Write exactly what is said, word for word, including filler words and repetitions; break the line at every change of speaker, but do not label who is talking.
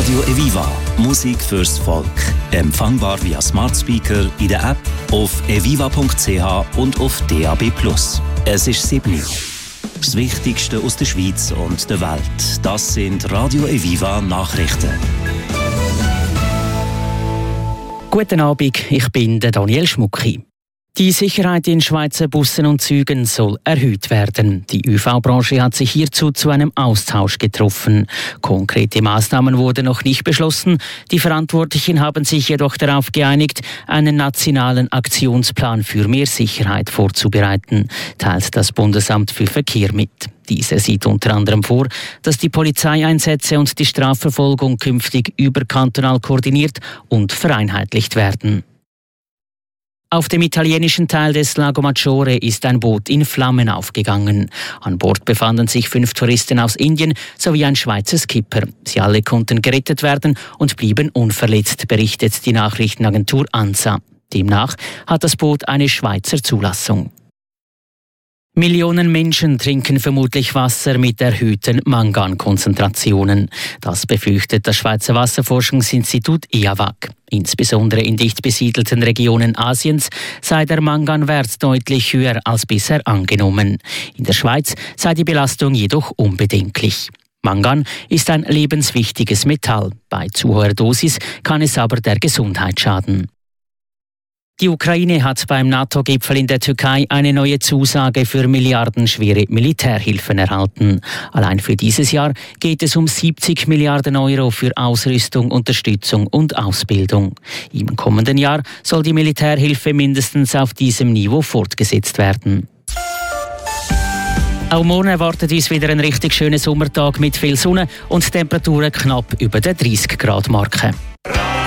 Radio Eviva. Musik fürs Volk. Empfangbar via Smart Speaker in der App, auf eviva punkt c h und auf D A B plus. Es ist sieben Uhr. Das Wichtigste aus der Schweiz und der Welt. Das sind Radio Eviva Nachrichten.
Guten Abend, ich bin Daniel Schmucki. Die Sicherheit in Schweizer Bussen und Zügen soll erhöht werden. Die Ö V-Branche hat sich hierzu zu einem Austausch getroffen. Konkrete Maßnahmen wurden noch nicht beschlossen. Die Verantwortlichen haben sich jedoch darauf geeinigt, einen nationalen Aktionsplan für mehr Sicherheit vorzubereiten, teilt das Bundesamt für Verkehr mit. Diese sieht unter anderem vor, dass die Polizeieinsätze und die Strafverfolgung künftig überkantonal koordiniert und vereinheitlicht werden. Auf dem italienischen Teil des Lago Maggiore ist ein Boot in Flammen aufgegangen. An Bord befanden sich fünf Touristen aus Indien sowie ein Schweizer Skipper. Sie alle konnten gerettet werden und blieben unverletzt, berichtet die Nachrichtenagentur ANSA. Demnach hat das Boot eine Schweizer Zulassung. Millionen Menschen trinken vermutlich Wasser mit erhöhten Mangankonzentrationen. Das befürchtet das Schweizer Wasserforschungsinstitut E A W A G. Insbesondere in dicht besiedelten Regionen Asiens sei der Manganwert deutlich höher als bisher angenommen. In der Schweiz sei die Belastung jedoch unbedenklich. Mangan ist ein lebenswichtiges Metall. Bei zu hoher Dosis kann es aber der Gesundheit schaden. Die Ukraine hat beim NATO-Gipfel in der Türkei eine neue Zusage für milliardenschwere Militärhilfen erhalten. Allein für dieses Jahr geht es um siebzig Milliarden Euro für Ausrüstung, Unterstützung und Ausbildung. Im kommenden Jahr soll die Militärhilfe mindestens auf diesem Niveau fortgesetzt werden. Auch morgen erwartet uns wieder ein richtig schöner Sommertag mit viel Sonne und Temperaturen knapp über der dreißig Grad Marke.